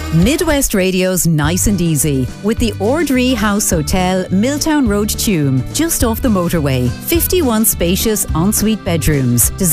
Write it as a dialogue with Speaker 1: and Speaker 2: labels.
Speaker 1: Midwest Radio's Nice and Easy with the Ordree House Hotel, Milltown Road, Tuam, just off the motorway. 51 spacious ensuite bedrooms.